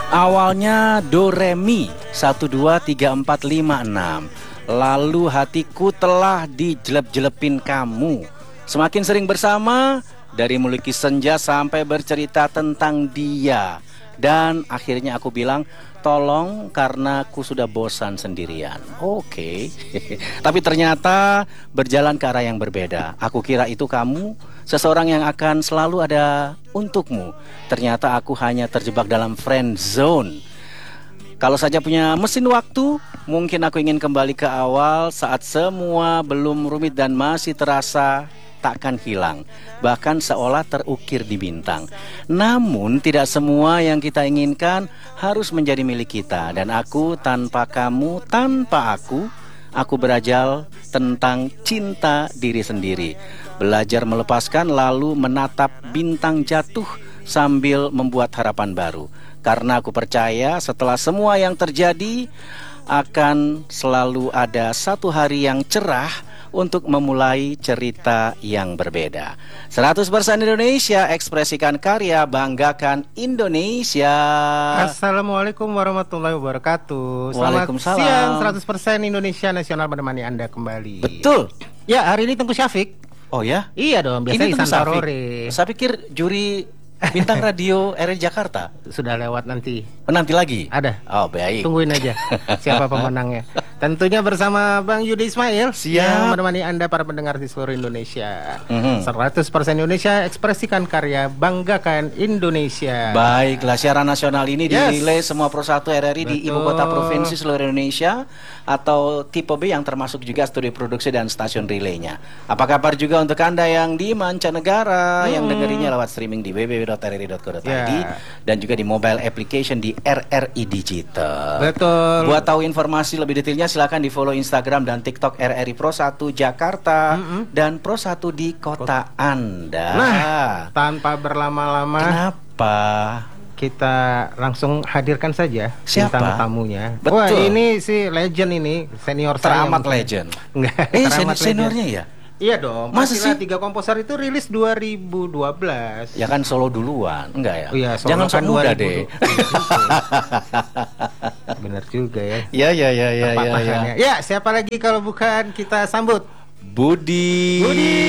Awalnya do re mi 1 2 3 4 5 6. Lalu hatiku telah dijelep-jelepin kamu. Semakin sering bersama, dari melukis senja sampai bercerita tentang dia. Dan akhirnya aku bilang, tolong karena aku sudah bosan sendirian. Oke. Tapi ternyata berjalan ke arah yang berbeda. Aku kira itu kamu, seseorang yang akan selalu ada untukmu. Ternyata aku hanya terjebak dalam friend zone. Kalau saja punya mesin waktu, mungkin aku ingin kembali ke awal saat semua belum rumit dan masih terasa takkan hilang, bahkan seolah terukir di bintang. Namun tidak semua yang kita inginkan harus menjadi milik kita. Dan aku tanpa kamu, tanpa aku berajal tentang cinta diri sendiri. Belajar melepaskan lalu menatap bintang jatuh sambil membuat harapan baru. Karena aku percaya setelah semua yang terjadi akan selalu ada satu hari yang cerah untuk memulai cerita yang berbeda. 100% Indonesia, ekspresikan karya, banggakan Indonesia. Assalamualaikum warahmatullahi wabarakatuh. Selamat siang, 100% Indonesia Nasional menemani Anda kembali. Betul. Ya, hari ini Tengku Syafiq. Oh ya? Iya dong, biasanya Ihsan Tarore. Saya pikir juri bintang radio RRI Jakarta. Sudah lewat nanti. Nanti lagi? Ada. Oh baik. Tungguin aja siapa pemenangnya. Tentunya bersama Bang Yudi Ismail. Siap. Yang menemani Anda para pendengar di seluruh Indonesia. 100% Indonesia, ekspresikan karya, banggakan Indonesia. Baiklah, siaran nasional ini dirilai semua Pro 1 RRI di ibu kota provinsi seluruh Indonesia, atau tipe B yang termasuk juga studio produksi dan stasiun relaynya. Apa kabar juga untuk Anda yang di mancanegara yang dengerinnya lewat streaming di www.rri.co.id dan juga di mobile application di RRI Digital. Betul. Buat tahu informasi lebih detailnya silakan di follow Instagram dan TikTok RRI Pro 1 Jakarta dan Pro 1 di kota Anda. Nah, tanpa berlama-lama, kenapa? Kita langsung hadirkan saja bintang tamunya. Betul. Wah, ini si legend ini, senior teramat saya. legend. Enggak, seniornya ya? Iya dong. Masa sih? 3 komposer itu rilis 2012. Ya kan solo duluan, enggak ya? Oh iya, jangan sok muda deh. Bener juga ya. Ya. Ya, siapa lagi kalau bukan kita sambut Budi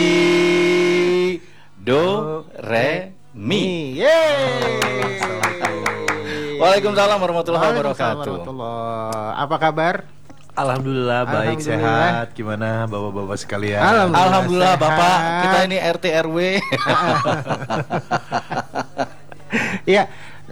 Do Re Mi. Yeay. Waalaikumsalam warahmatullahi wabarakatuh. Apa kabar? Alhamdulillah baik, sehat. Gimana bapak-bapak sekalian? Alhamdulillah Bapak, kita ini RT RW. Iya,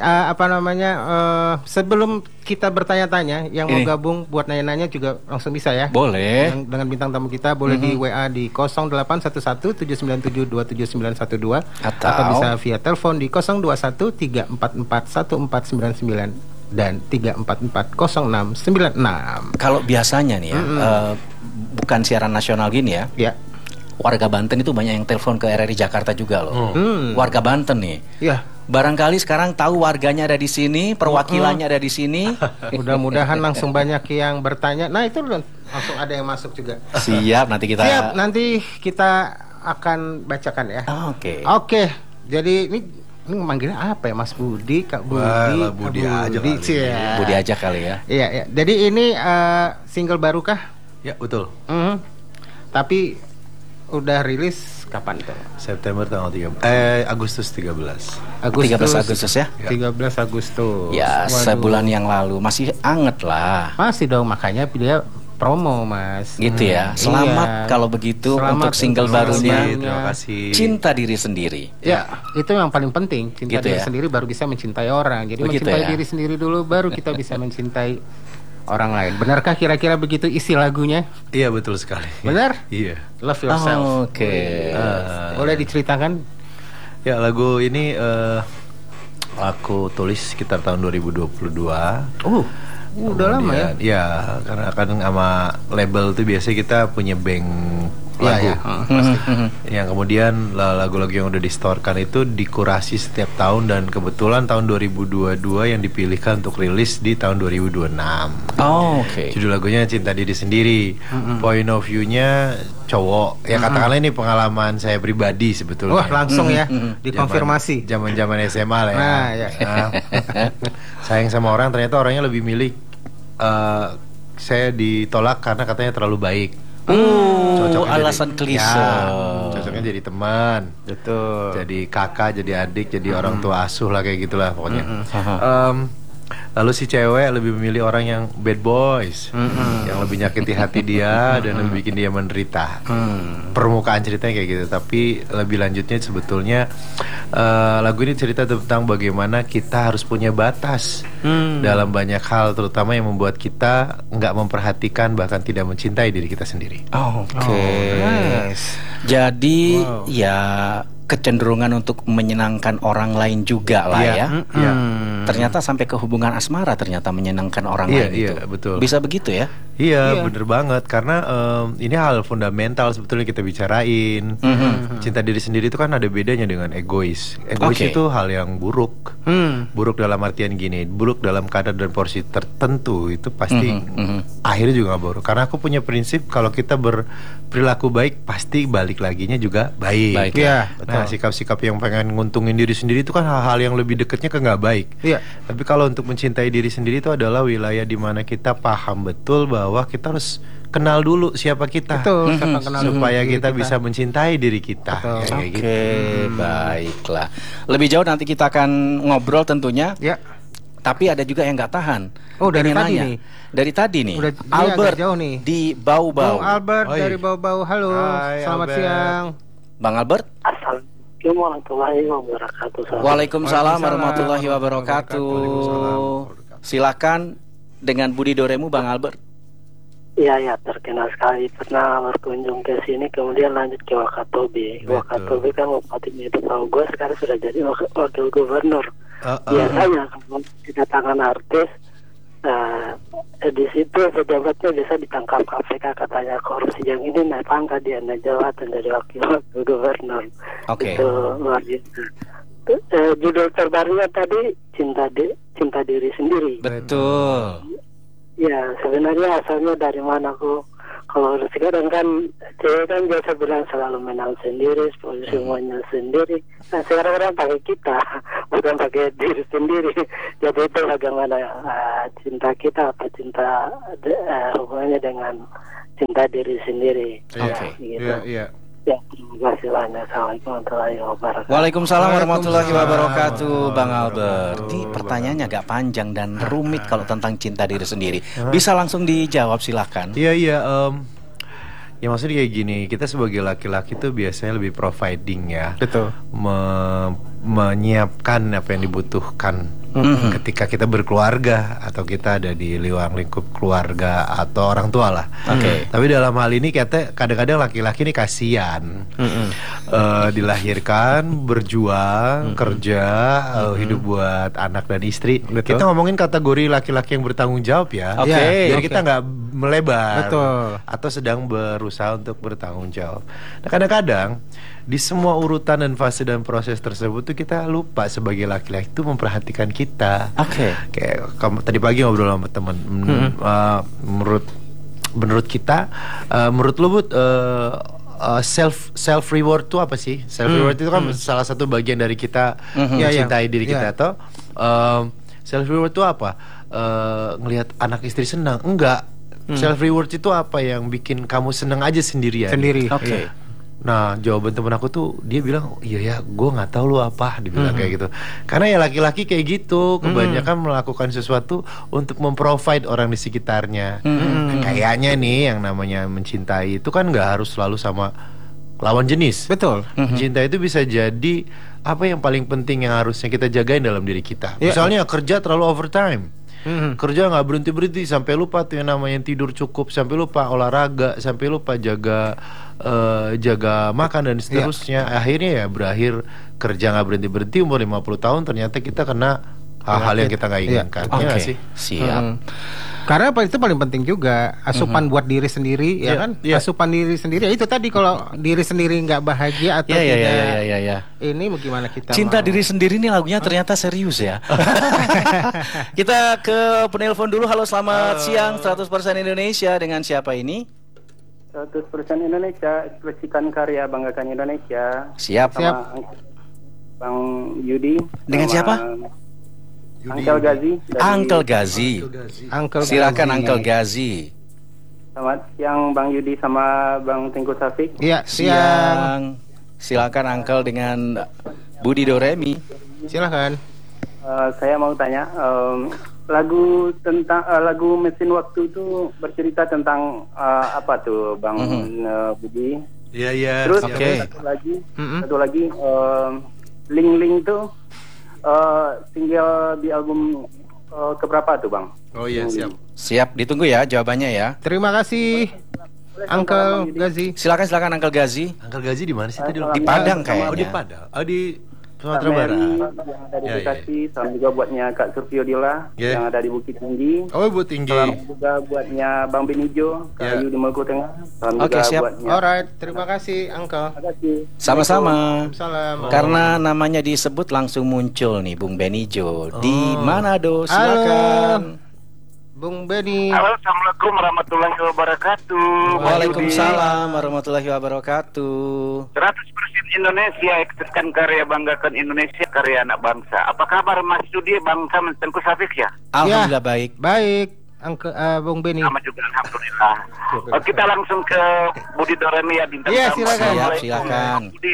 sebelum kita bertanya-tanya, yang mau gabung buat nanya-nanya juga langsung bisa ya. Boleh. Dengan bintang tamu kita boleh di WA di 0811 797 27912 atau bisa via telepon di 021 344 1499 dan 3440696. Kalau biasanya nih ya, bukan siaran nasional gini ya. Ya. Warga Banten itu banyak yang telepon ke RRI Jakarta juga loh. Warga Banten nih. Ya. Barangkali sekarang tahu warganya ada di sini, perwakilannya ada di sini. Mudah-mudahan langsung banyak yang bertanya. Nah, itu langsung ada yang masuk juga. Siap, nanti kita akan bacakan ya. Oke. Jadi ini manggilnya apa ya, Mas Budi, Kak Budi? Wah, Budi aja kali. Budi aja kali ya. Iya. Jadi ini single baru kah? Ya, betul. Tapi udah rilis kapan tuh? September tanggal 13. Agustus 13. 13 Agustus ya? 13 Agustus. Ya, sebulan yang lalu. Masih anget lah. Masih dong, makanya dia promo, Mas. Gitu ya. Selamat kalau begitu untuk single barunya. Terima kasih. Cinta diri sendiri. Ya, itu yang paling penting. Cinta diri sendiri baru bisa mencintai orang. Jadi mencintai diri sendiri dulu baru kita bisa mencintai orang lain. Benarkah kira-kira begitu isi lagunya? Iya, betul sekali. Benar? Iya. Love Yourself. Oke. Boleh diceritakan? Ya, lagu ini aku tulis sekitar tahun 2022. Udah lama ya? Ya, karena kan sama label tuh biasanya kita punya bank lagu. Pasti. Yang kemudian lagu-lagu yang udah disetorkan itu dikurasi setiap tahun, dan kebetulan tahun 2022 yang dipilihkan untuk rilis di tahun 2026. Judul lagunya Cinta Diri Sendiri. Point of view-nya cowok. Ya katakanlah ini pengalaman saya pribadi sebetulnya. Wah, langsung ya dikonfirmasi. Zaman-zaman SMA lah ya. Nah, ya. Sayang sama orang, ternyata orangnya lebih milih saya ditolak karena katanya terlalu baik. Alasan klise. Ya, cocoknya jadi teman, Betul. jadi kakak, jadi adik, jadi orang tua asuh lah, kayak gitulah pokoknya. Lalu si cewek lebih memilih orang yang bad boys, yang lebih nyakiti hati dia dan lebih bikin dia menderita. Permukaan ceritanya kayak gitu, tapi lebih lanjutnya sebetulnya lagu ini cerita tentang bagaimana kita harus punya batas dalam banyak hal, terutama yang membuat kita nggak memperhatikan bahkan tidak mencintai diri kita sendiri. Nice. Jadi ya kecenderungan untuk menyenangkan orang lain juga lah ya. Ternyata sampai ke hubungan asmara ternyata menyenangkan orang lain itu. Iya, betul. Bisa begitu ya? Iya, bener banget. Karena ini hal fundamental sebetulnya kita bicarain. Cinta diri sendiri itu kan ada bedanya dengan egois. Egois itu hal yang buruk. Buruk dalam artian gini, buruk dalam kadar dan porsi tertentu itu pasti akhirnya juga gak buruk. Karena aku punya prinsip kalau kita berperilaku baik pasti balik laginya juga baik. Iya. Nah, sikap-sikap yang pengen nguntungin diri sendiri itu kan hal-hal yang lebih dekatnya ke nggak baik. Iya. Tapi kalau untuk mencintai diri sendiri itu adalah wilayah di mana kita paham betul bahwa kita harus kenal dulu siapa kita. Betul. Kenal supaya dulu kita diri bisa mencintai diri kita. Kayak gitu. Baiklah. Lebih jauh nanti kita akan ngobrol tentunya. Ya. Tapi ada juga yang nggak tahan. Oh, dari Pengen tadi nanya. nih. Dari tadi nih. Udah Albert jauh nih. di Bau-Bau. Bung Albert dari Bau-Bau. Halo. Hai, Selamat Albert. siang. Bang Albert. Assalamualaikum warahmatullahi wabarakatuh. Waalaikumsalam warahmatullahi wabarakatuh. Silakan dengan Budi Doremu, Bang Albert. Iya, terkenal sekali. Pernah berkunjung ke sini, kemudian lanjut ke Wakatobi. Betul. Wakatobi kan bupatinya itu tahu gue, sekarang sudah jadi wakil gubernur. Biasanya kalau kedatangan artis, di situ pejabatnya bisa ditangkap KPK, katanya korupsi. Yang ini naik pangkat, dia naik jabatan jadi wakil gubernur. Itu luar biasa. Judul terbarunya tadi cinta diri sendiri. Betul. Ya, sebenarnya asalnya dari mana aku? Kalau sekarang kan cewek kan biasa bilang selalu menang sendiri, semuanya sendiri. Nah, sekarang orang pakai kita, bukan pakai diri sendiri. Jadi itu bagaimana cinta kita, apa cinta hubungannya dengan cinta diri sendiri. Iya. Ya, terima kasih banyak. Assalamualaikum warahmatullahi wabarakatuh. Waalaikumsalam warahmatullahi wabarakatuh, Bang Albert. Ini pertanyaannya agak panjang dan rumit kalau tentang cinta diri sendiri. Bisa langsung dijawab, silakan. Iya. Ya maksudnya kayak gini, kita sebagai laki-laki tuh biasanya lebih providing ya. Betul. Menyiapkan apa yang dibutuhkan ketika kita berkeluarga atau kita ada di lingkup keluarga atau orang tua lah. Tapi dalam hal ini kadang-kadang laki-laki ini kasihan. Dilahirkan, berjuang, kerja, hidup buat anak dan istri. Betul. Kita ngomongin kategori laki-laki yang bertanggung jawab ya. Jadi kita nggak melebar. Betul. Atau sedang berusaha untuk bertanggung jawab. Nah, kadang-kadang di semua urutan dan fase dan proses tersebut tuh kita lupa sebagai laki-laki itu memperhatikan kita. Kayak tadi pagi ngobrol sama teman. Menurut kita, menurut lu Bud, self reward itu apa sih? Self reward itu kan salah satu bagian dari kita mencintai diri kita. Atau self reward itu apa? Ngelihat anak istri senang? Enggak. Self reward itu apa yang bikin kamu senang aja sendirian? Nah, jawaban temen aku tuh dia bilang, iya ya, gue nggak tahu lu apa, dibilang kayak gitu. Karena ya laki-laki kayak gitu, kebanyakan melakukan sesuatu untuk memprovide orang di sekitarnya. Kayaknya nih yang namanya mencintai itu kan nggak harus selalu sama lawan jenis. Betul. Cinta itu bisa jadi apa yang paling penting yang harusnya kita jagain dalam diri kita. Misalnya kerja terlalu overtime. Kerja nggak berhenti sampai lupa tuh yang namanya tidur cukup, sampai lupa olahraga, sampai lupa jaga makan dan seterusnya. Akhirnya ya berakhir kerja nggak berhenti umur 50 tahun ternyata kita kena hal-hal yang kita nggak inginkan. Siap. Karena apa itu paling penting juga asupan buat diri sendiri ya kan. Asupan diri sendiri itu tadi kalau diri sendiri nggak bahagia atau tidak ini gimana kita cinta diri sendiri nih lagunya ternyata serius ya. Kita ke penelpon dulu. Halo, selamat siang 100% Indonesia, dengan siapa ini? 100% Indonesia, ekspresikan karya, banggakan Indonesia. Siap. Bang Yudi. Dengan siapa? Uncle Gazi. Uncle Gazi. Silakan Uncle Gazi. Selamat siang Bang Yudi sama Bang Tengku Safik. Iya, siang. Silakan Uncle dengan Budi Doremi. Silakan. Saya mau tanya, lagu Mesin Waktu itu bercerita tentang apa tuh Bang Budi? Iya. Terus satu lagi Ling Ling tuh single di album keberapa tuh Bang? Oh iya, Siap, ditunggu ya jawabannya ya. Terima kasih Uncle Gazi. Silakan Uncle Gazi. Uncle Gazi di mana sih tadi? Di Padang kayaknya. Oh, di Padang. Oh, di Sumatera Barat. Yang ada di Bekasi, salam juga buatnya Kak Surfiodila yang ada di Bukit Tinggi. Oh, Bukit Tinggi. Salam juga buatnya Bang Benijo, Kak Ayu di Maluku Tengah. Salam juga siap. buatnya. Alright, terima kasih Uncle. Terima kasih. Sama-sama. Salam. Karena namanya disebut langsung muncul nih Bung Benijo di Manado. Silakan. Bung Beni. Halo, assalamualaikum warahmatullahi wabarakatuh. Waalaikumsalam warahmatullahi wabarakatuh. 100% Indonesia, ekspresikan karya, banggakan Indonesia, karya anak bangsa. Apa kabar Mas Yudi, Bangsa Tengku Safik ya? Alhamdulillah baik. Baik, Bung Beni. Sama juga alhamdulillah. Kita langsung ke Budi Doremi ya, bintang Iya, tamu. silakan. Silakan. Budi.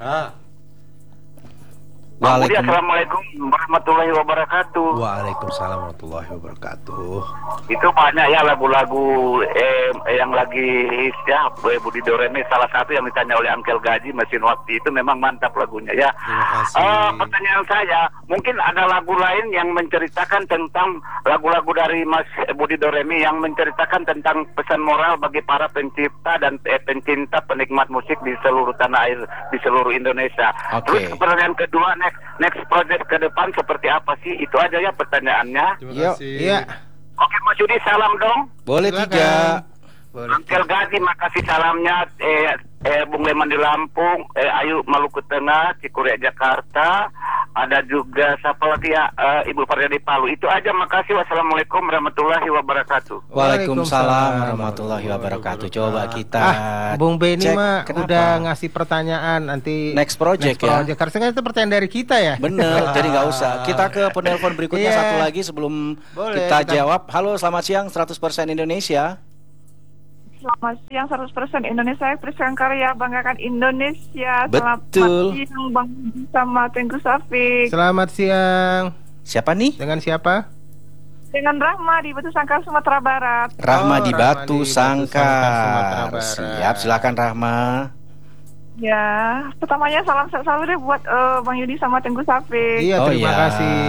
Waalaikumsalam. Budi, assalamualaikum warahmatullahi wabarakatuh. Waalaikumsalam warahmatullahi wabarakatuh. Itu banyak ya lagu-lagu yang lagi hits ya. Budi Doremi salah satu yang ditanya oleh Uncle Gazi, Mesin Waktu itu memang mantap lagunya ya. Terima kasih. Pertanyaan saya, mungkin ada lagu lain yang menceritakan tentang lagu-lagu dari Mas Budi Doremi yang menceritakan tentang pesan moral bagi para pencipta dan pencinta penikmat musik di seluruh tanah air, di seluruh Indonesia. Terus pertanyaan kedua, next project ke depan seperti apa sih? Itu aja ya pertanyaannya. Terima kasih. Iya. Oke Mas Yudi, salam dong. Boleh tiga. Uncle Gazi, makasih salamnya. Bung Leman di Lampung, Ayu Maluku Tengah, Cikuria Jakarta, ada juga siapa lagi ya, Ibu Farida di Palu. Itu aja, makasih. Wassalamualaikum warahmatullahi wabarakatuh. Waalaikumsalam warahmatullahi wabarakatuh. Coba kita Bung Beni mah kenapa? udah ngasih pertanyaan nanti Next project ya. Harusnya itu pertanyaan dari kita ya. Bener, jadi nggak usah. Kita ke penelpon berikutnya satu lagi sebelum kita jawab. Halo, selamat siang 100% Indonesia. Selamat siang 100% Indonesia, ekspresikan karya, banggakan Indonesia. Betul. Selamat siang Bang sama Tengku Safik. Selamat siang. Siapa nih? Dengan siapa? Dengan Rahma di Batu Sangkar, Sumatera Barat. Rahma di Batu Sumatera Sangkar. Barat. Siap, silakan Rahma. Ya, pertamanya salam sehat selalu deh buat Bang Yudi sama Tengku Safik. Iya, terima kasih.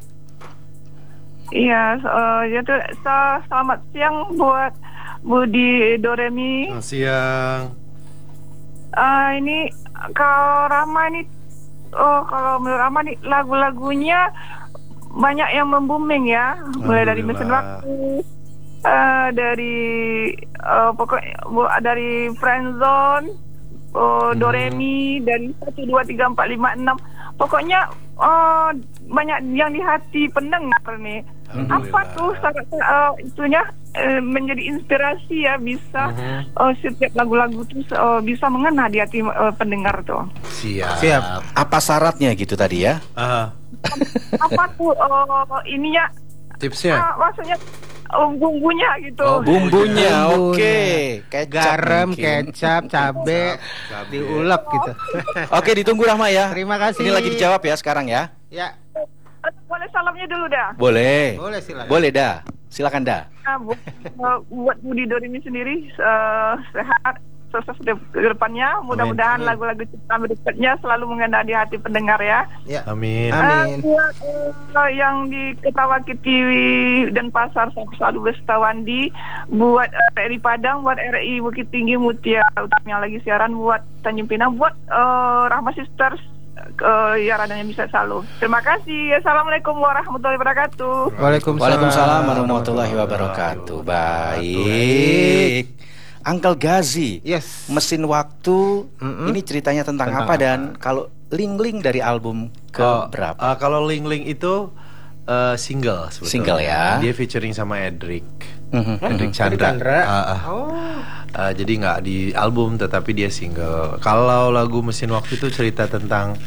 Iya, selamat siang buat Budi Doremi. Siang. Ini kalau Rama ini, kalau menurut Rama nih lagu-lagunya banyak yang membooming ya, mulai dari Mesin Waktu, dari pokoknya dari Friendzone, Doremi, dari 1, 2, 3, 4, 5, 6, pokoknya banyak yang di hati pendengar nih. Apa tuh itunya menjadi inspirasi ya, bisa setiap lagu-lagu tuh bisa mengena di hati pendengar tuh. Siap. Apa syaratnya gitu tadi ya? Apa tuh ininya? Tipsnya? Maksudnya bumbunya gitu. Oh, bumbunya, oke. Garam, kecap, cabe, diulek gitu. Oke, ditunggu Rahma ya. Terima kasih. Ini lagi dijawab ya sekarang ya. Ya. Boleh salamnya dulu dah. Boleh. Boleh, silakan. Boleh dah. Silakan dah. Buat Budi Doremi sendiri sehat, sukses ke depannya. Mudah-mudahan lagu-lagu ciptaan berikutnya selalu mengena di hati pendengar ya. Ya. Amin. Buat yang di Ketawa TV dan Pasar selalu bersetawandi, buat RRI Padang, buat RRI Bukit Tinggi Mutia Utama yang lagi siaran, buat Tanjung Pinang, buat Rahma Sisters ya radanya bisa selalu. Terima kasih. Assalamualaikum warahmatullahi wabarakatuh. Waalaikumsalam warahmatullahi wabarakatuh. Baik. Uncle Gazi, yes. Mesin Waktu, ini ceritanya tentang apa dan kalau Ling-Ling dari album ke berapa? Kalau Ling-Ling itu single sebetulnya. Single ya. Dia featuring sama Edric Chandra. Jadi nggak di album tetapi dia single. Kalau lagu Mesin Waktu itu cerita tentang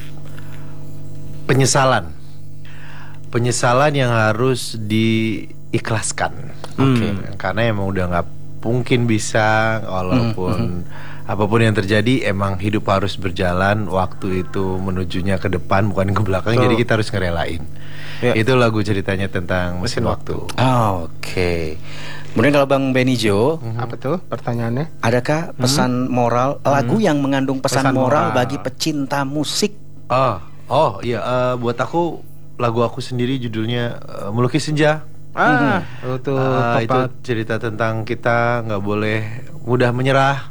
penyesalan yang harus diikhlaskan. Karena emang udah nggak mungkin bisa, walaupun apapun yang terjadi, emang hidup harus berjalan. Waktu itu menujunya ke depan bukan ke belakang. Jadi kita harus ngerelain. Itu lagu ceritanya tentang mesin waktu. Oke. Kemudian kalau Bang Benny Jo, apa tuh pertanyaannya? Adakah pesan moral, lagu yang mengandung pesan moral bagi pecinta musik? Iya, buat aku, lagu aku sendiri judulnya Melukis Senja. Itu cerita tentang kita nggak boleh mudah menyerah.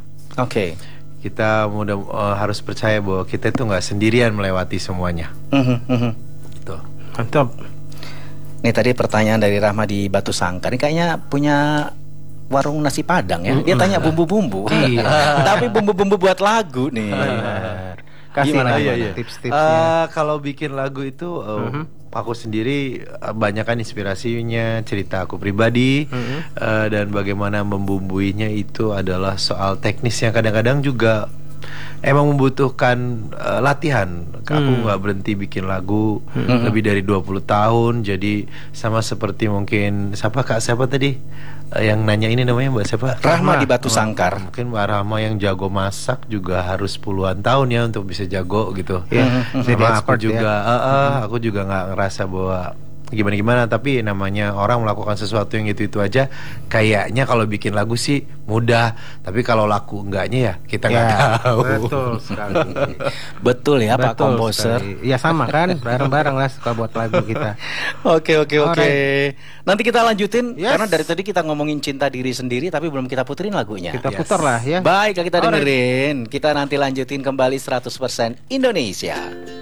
Kita harus percaya bahwa kita itu nggak sendirian melewati semuanya. Gitu. Mantap. Nih tadi pertanyaan dari Rahma di Batu Sangkar. Ini kayaknya punya warung nasi Padang ya. Dia tanya bumbu-bumbu. Tapi bumbu-bumbu buat lagu nih. Kasih gimana tips-tipsnya. Kalau bikin lagu itu aku sendiri banyakkan inspirasinya cerita aku pribadi, dan bagaimana membumbuinya itu adalah soal teknis yang kadang-kadang juga emang membutuhkan latihan. Aku nggak berhenti bikin lagu lebih dari 20 tahun. Jadi sama seperti mungkin siapa tadi yang nanya ini namanya Mbak siapa? Rahma di Batu Sangkar. Mungkin Mbak Rahma yang jago masak juga harus puluhan tahun ya untuk bisa jago gitu. Sama aku juga aku juga nggak ngerasa bahwa gimana-gimana, tapi namanya orang melakukan sesuatu yang itu aja kayaknya kalau bikin lagu sih mudah, tapi kalau laku enggaknya ya kita nggak tahu. Betul sekali. Betul ya Pak Komposer. Ya sama kan, bareng-bareng lah suka buat lagu kita. Oke. Nanti kita lanjutin karena dari tadi kita ngomongin cinta diri sendiri tapi belum kita puterin lagunya. Kita putar lah ya. Baik, kita dengerin. Kita nanti lanjutin kembali 100% Indonesia.